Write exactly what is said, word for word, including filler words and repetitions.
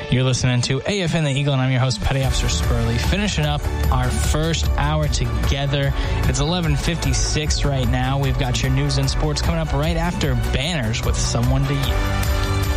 You're listening to A F N The Eagle, and I'm your host, Petty Officer Spurley, finishing up our first hour together. It's eleven fifty-six right now. We've got your news and sports coming up right after Banners with Someone to You.